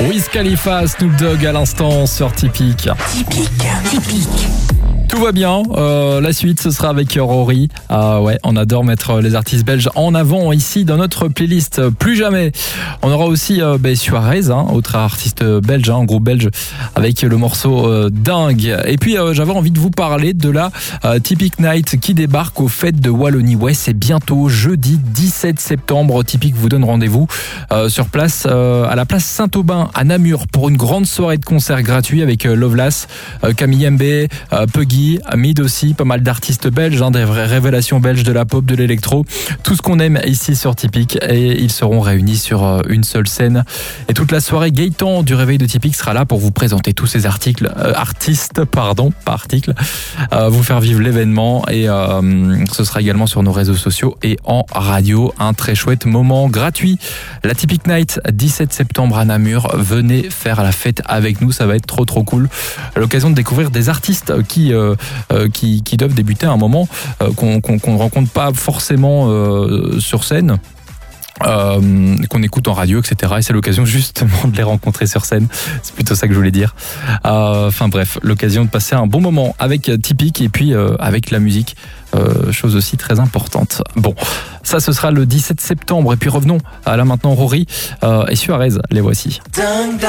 Wiz Khalifa, Snoop Dogg à l'instant sur Typique. Typique. Tout va bien, la suite ce sera avec Rory. Ouais, on adore mettre les artistes belges en avant ici dans notre playlist. Plus jamais. On aura aussi Suarez, autre artiste belge, groupe belge, avec le morceau Dingue. Et puis j'avais envie de vous parler de la Typique Night qui débarque aux fêtes de Wallonie. Ouais, c'est bientôt jeudi 17 septembre. Typique vous donne rendez-vous sur place à la place Saint-Aubin à Namur pour une grande soirée de concert gratuit avec Loveless, Camille Mbé, Puggy, Mid aussi, pas mal d'artistes belges, des vraies révélations belges de la pop, de l'électro, tout ce qu'on aime ici sur Typique, et ils seront réunis sur une seule scène. Et toute la soirée, Gaëtan du Réveil de Typique sera là pour vous présenter tous ces artistes, vous faire vivre l'événement, et ce sera également sur nos réseaux sociaux et en radio. Un très chouette moment gratuit. La Typique Night, 17 septembre à Namur. Venez faire la fête avec nous, ça va être trop cool. À l'occasion de découvrir des artistes qui doivent débuter à un moment qu'on ne rencontre pas forcément sur scène. Qu'on écoute en radio, etc. Et c'est l'occasion justement de les rencontrer sur scène. C'est plutôt ça que je voulais dire. Enfin bref, l'occasion de passer un bon moment avec Typique et puis avec la musique, chose aussi très importante. Bon, ça ce sera le 17 septembre. Et puis revenons à là maintenant Rory et Suarez, les voici.